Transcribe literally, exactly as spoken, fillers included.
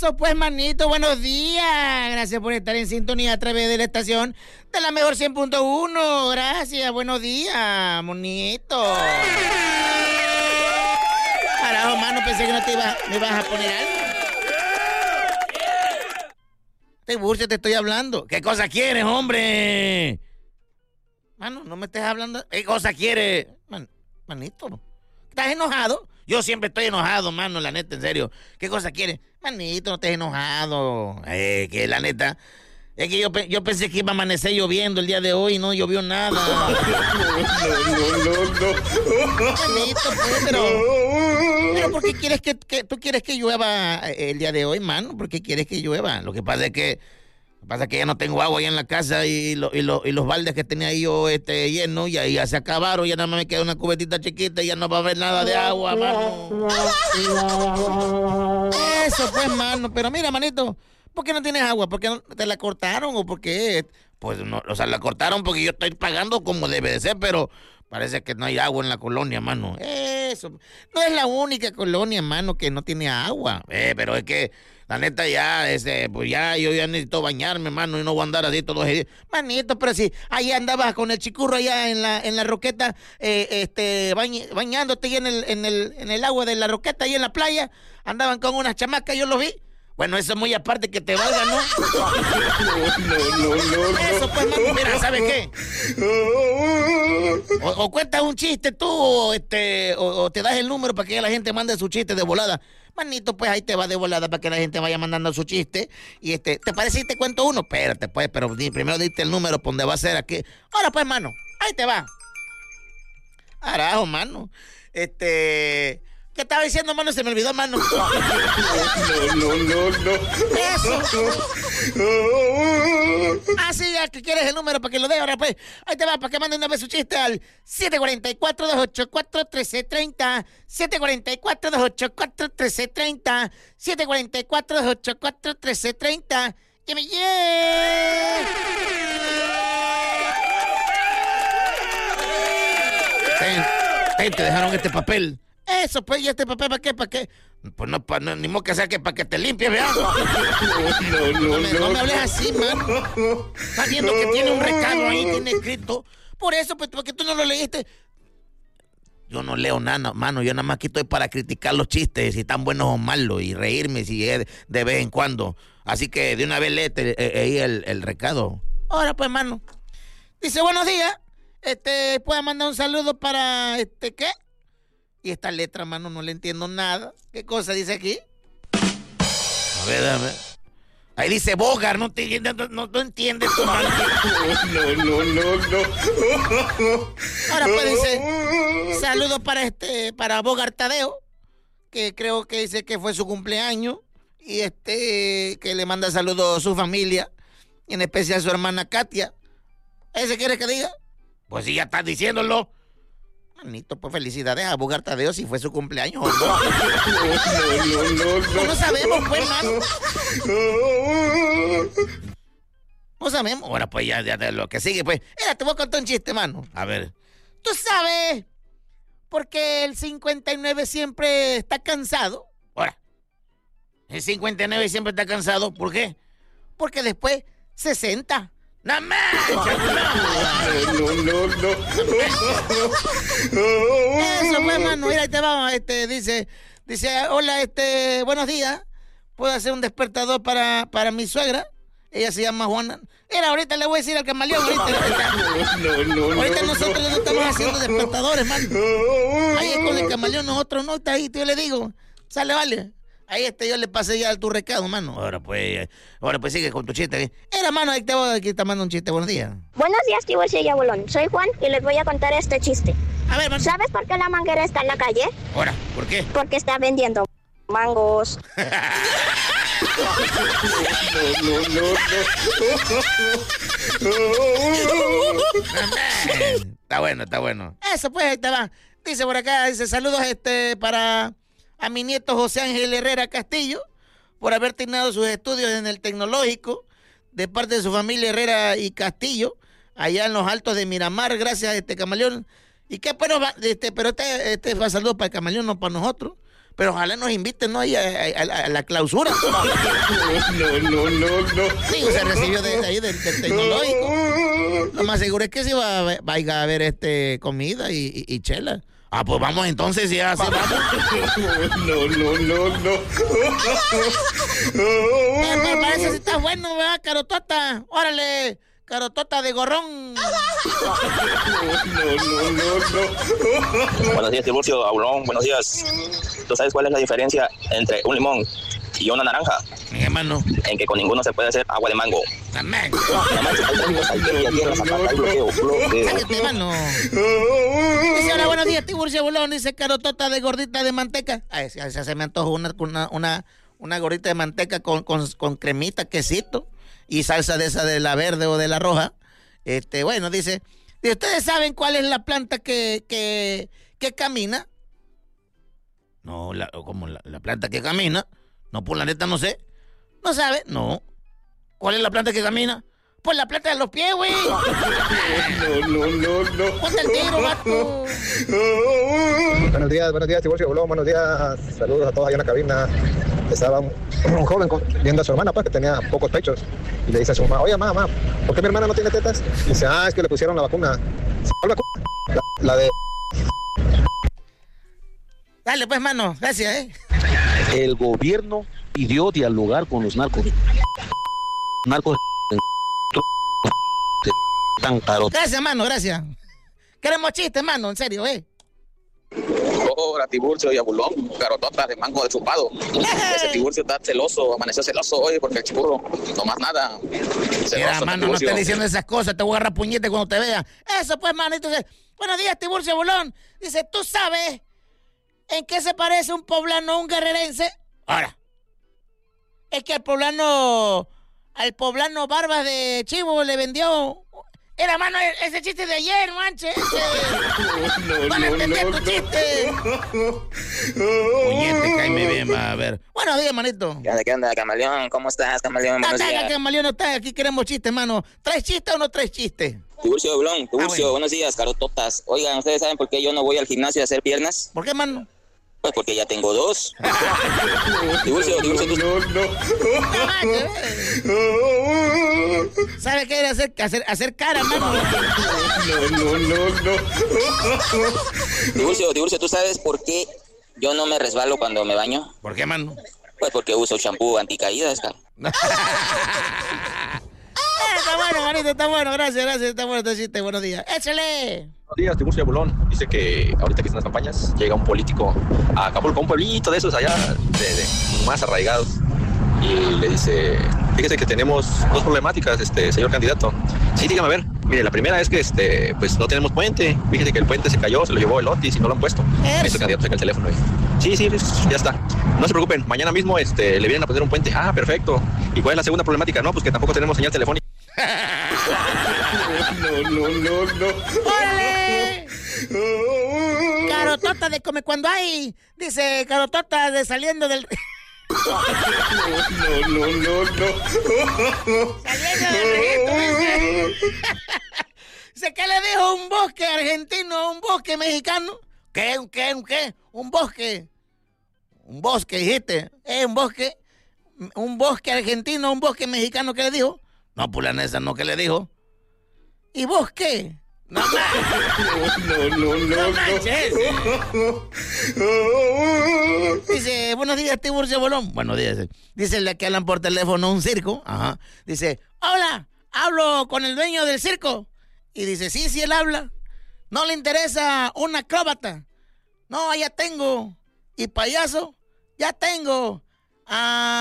Eso pues, manito, buenos días. Gracias por estar en sintonía a través de la estación de la mejor cien punto uno. Gracias, buenos días, monito. Carajo, mano, pensé que no te iba, me ibas a poner algo. Te burles, te estoy hablando. ¿Qué cosa quieres, hombre? Mano, no me estés hablando. ¿Qué cosa quieres? Man, manito, ¿estás enojado? Yo siempre estoy enojado, mano, la neta, en serio. ¿Qué cosa quieres? Manito, no estés enojado. Eh, que la neta... Es que yo, yo pensé que iba a amanecer lloviendo el día de hoy y no llovió nada. No, no, no, no. Manito, pues, pero... Pero ¿por qué quieres que, que... ¿Tú quieres que llueva el día de hoy, mano? ¿Por qué quieres que llueva? Lo que pasa es que... Lo que pasa es que ya no tengo agua ahí en la casa y, lo, y, lo, y los baldes que tenía ahí yo este, llenos ya, ya se acabaron, ya nada más me queda una cubetita chiquita y ya no va a haber nada de agua, mano. Eso pues, mano, pero mira, manito, ¿por qué no tienes agua? ¿Por qué no te la cortaron o por qué? Pues, no, o sea, la cortaron porque yo estoy pagando como debe de ser, pero parece que no hay agua en la colonia, mano. Eso, no es la única colonia, mano, que no tiene agua, eh, pero es que... La neta ya, este, pues ya, yo ya necesito bañarme, mano, y no voy a andar así todos los días. Manito, pero si ahí andabas con el chicurro allá en la, en la roqueta, eh, este, bañ, bañándote ahí en el, en el, en el agua de la roqueta, ahí en la playa, andaban con unas chamacas, yo los vi. Bueno, eso es muy aparte que te valga, ¿no? No, no, no, no. Eso, pues, mano, mira, ¿sabes qué? O, o cuentas un chiste tú, o, este, o, o te das el número para que la gente mande su chiste de volada. Manito, pues ahí te va de volada para que la gente vaya mandando su chiste. Y este, ¿te parece si te cuento uno? Espérate, pues, pero di, primero diste el número por donde va a ser aquí. Ahora, pues, mano, ahí te va. Carajo, mano. Este... ¿Qué estaba diciendo, mano? Se me olvidó, mano. No, no, no, no. Eso. Ah, sí, ya que quieres el número para que lo dé ahora, pues. Ahí te va, para que manden una vez su chiste al siete cuatro cuatro, dos ocho cuatro, uno tres tres cero. siete cuatro cuatro, dos ocho cuatro, uno tres tres cero. siete cuatro cuatro, dos ocho cuatro, uno tres tres cero. ¡Que me lleve! Ten, ten, te dejaron este papel. Eso, pues, ¿y este papel para qué? ¿Para qué? Pues no, pa, no ni modo que sea que para que te limpies, ¿verdad? No, no, no, no, me, no me hables así, man. Estás viendo que tiene un recado ahí, tiene escrito. Por eso, pues, porque tú no lo leíste. Yo no leo nada, mano. Yo nada más aquí estoy para criticar los chistes, si están buenos o malos, y reírme si es de vez en cuando. Así que de una vez léete ahí el, el recado. Ahora, pues, mano. Dice, buenos días. Este, ¿puede mandar un saludo para, este, qué? Y esta letra, mano, no le entiendo nada. ¿Qué cosa dice aquí? A ver, a ver. Ahí dice Bogart, no te no, no, no entiendes tu mano. No, no, no, no. Ahora pues dice, saludos para este, para Bogart Tadeo, que creo que dice que fue su cumpleaños, y este, que le manda saludos a su familia, en especial a su hermana Katia. ¿Ese quiere que diga? Pues sí, ya estás diciéndolo. Manito, pues felicidades a Bogart Tadeo si fue su cumpleaños o no. No, no, no, no. No lo sabemos, pues, mano. No sabemos. Bueno, pues ya, ya de lo que sigue, pues. Mira, te voy a contar un chiste, mano. A ver. ¿Tú sabes por qué el cincuenta y nueve siempre está cansado? Ahora. El cincuenta y nueve siempre está cansado. ¿Por qué? Porque después sesenta. ¡No manches! No, no, no. Eso, pues, mano. Mira, ahí te vamos. Este, dice, dice, hola, este, buenos días. ¿Puedo hacer un despertador para, para mi suegra? Ella se llama Juana. Mira, ahorita le voy a decir al camaleón. Ahorita, ahorita, no, no, no, ahorita no, nosotros no estamos haciendo despertadores, mano. Ahí con el camaleón, nosotros no, está ahí, yo le digo. Sale, vale. Ahí este yo le pasé ya tu recado, mano. Ahora pues, ahora pues sigue con tu chiste. Era, mano, ahí te voy, aquí te mando un chiste. Buenos días. Buenos días, tío y abuelón. Soy Juan y les voy a contar este chiste. A ver, mano. ¿Sabes por qué la manguera está en la calle? Ahora, ¿por qué? Porque está vendiendo mangos. No, no, no, no. Está bueno, está bueno. Eso pues, ahí te va. Dice por acá, dice, saludos este para a mi nieto José Ángel Herrera Castillo por haber terminado sus estudios en el tecnológico de parte de su familia Herrera y Castillo, allá en los altos de Miramar, gracias a este camaleón. ¿Y qué? Pero, este, pero este, este fue saludo para el camaleón, no para nosotros. Pero ojalá nos inviten, ¿no? Ahí a, a, a, a la clausura. No, no, no, no. Sí, se recibió de, de ahí del, del tecnológico. Lo más seguro es que sí va, va, va a haber este, comida y, y, y chela. Ah, pues vamos entonces, ya así vamos. No, no, no, no. Eh, me parece que está bueno, ¿verdad, Carotota? Órale, Carotota de gorrón. No, no, no, no. Buenos días, Tiburcio, Aulón, buenos días. ¿Tú sabes cuál es la diferencia entre un limón y una naranja? Mi hermano. En que con ninguno se puede hacer agua de mango. También. Sáquete, hermano. Dice, hola, buenos días, Tiburcio Bolón. Dice, Carotota de gordita de manteca. Ay, se, se me antojó una, una, una, una gordita de manteca con, con, con cremita, quesito y salsa de esa de la verde o de la roja. Este, bueno, dice, ¿ustedes saben cuál es la planta que, que, que camina? No, la, como la, la planta que camina. No, por la neta no sé. ¿No sabe? No. ¿Cuál es la planta que camina? Pues la planta de los pies, güey. No, no, no, no. Ponte el tiro, vato. Buenos días, buenos días, Tiburcio Bolón, buenos días. Saludos a todos allá en la cabina. Estaba un, un joven con, viendo a su hermana, pues, que tenía pocos pechos. Y le dice a su mamá, oye, mamá, ¿por qué mi hermana no tiene tetas? Y dice, ah, es que le pusieron la vacuna. La, la de... Dale, pues, mano. Gracias, ¿eh? El gobierno pidió dialogar con los narcos. Narcos tan caros. Gracias, mano, gracias. Queremos chistes, mano, en serio, ¿eh? Hola, Tiburcio y Abulón, Carotota de mango de chupado. Ese Tiburcio está celoso, amaneció celoso hoy porque el churro, no más nada. Celoso, mira, mano, no Tiburcio. estés diciendo esas cosas, te voy a agarrar puñete cuando te vea. Eso, pues, mano, entonces, buenos días, Tiburcio Bolón. Dice, ¿tú sabes en qué se parece un poblano a un guerrerense? Ahora, es que al poblano, al poblano Barbas de Chivo le vendió... Era, mano, ese chiste de ayer, manche. No, Van a no, entender no, tu no. chiste. Puñete, cáeme bien, va a ver. Buenos días, manito. ¿Qué onda, qué onda, Camaleón? ¿Cómo estás, Camaleón? Buenos Ataca, días. que Malio no está, aquí queremos chistes, mano. ¿Traes chiste o no traes chiste? Tiburcio, Abulón, Tiburcio, Ah, bueno. buenos días, Carototas. Oigan, ¿ustedes saben por qué yo no voy al gimnasio a hacer piernas? ¿Por qué, mano? Pues porque ya tengo dos. Tiburcio, Tiburcio, tú... No, no. ¿Sabe qué era hacer, hacer, hacer cara, mano? No, no, no, no. Tiburcio, Tiburcio, ¿tú sabes por qué yo no me resbalo cuando me baño? ¿Por qué, mano? Pues porque uso shampoo anticaídas, cara. Está bueno, manito, está bueno. Gracias, gracias. Está bueno este chiste. Buenos días. ¡Échale! Buenos días, Tiburcio Bolón. Dice que ahorita que están las campañas, llega un político a Acapulco, un pueblito de esos allá, de, de más arraigados, y le dice, fíjese que tenemos dos problemáticas, este señor candidato. Sí, dígame a ver. Mire, la primera es que este, pues no tenemos puente. Fíjese que el puente se cayó, se lo llevó el Otis y no lo han puesto. Ahí está el candidato, saca el teléfono ahí. Sí, sí, ya está. No se preocupen, mañana mismo este, le vienen a poner un puente. Ah, perfecto. ¿Y cuál es la segunda problemática? No, pues que tampoco tenemos señal telefónica. No, no, no, no. ¡Órale! Carotota de come cuando hay. Dice Carotota de saliendo del... No, no, no, no. Saliendo del registro, dice. Dice, ¿qué le dijo un bosque argentino a un bosque mexicano? ¿Qué? ¿Un qué? ¿Un qué? Un bosque. Un bosque, dijiste. ¿Eh? Un bosque. Un bosque argentino a un bosque mexicano, ¿qué le dijo? No, pulanesa, no, ¿qué le dijo? ¿Y vos qué? No, No, no, no, no no. manches. Dice, buenos días, Tiburcio Bolón. Buenos días. Dice el que hablan por teléfono un circo. Ajá. Dice, hola, hablo con el dueño del circo. Y dice, sí, sí, él habla. ¿No le interesa un acróbata? No, ya tengo. ¿Y payaso? Ya tengo. Ah...